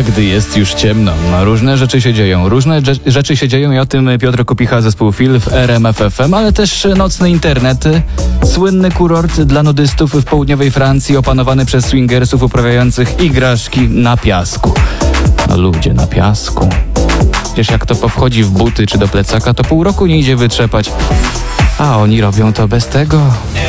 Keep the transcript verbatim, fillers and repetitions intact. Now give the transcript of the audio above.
gdy jest już ciemno. No, różne rzeczy się dzieją. Różne dże- rzeczy się dzieją i o tym Piotr Kupicha, zespół Fil w R M F F M, ale też nocny internet. Słynny kurort dla nudystów w południowej Francji, opanowany przez swingersów uprawiających igraszki na piasku. No ludzie, na piasku. Przecież jak to powchodzi w buty czy do plecaka, to pół roku nie idzie wytrzepać. A oni robią to bez tego.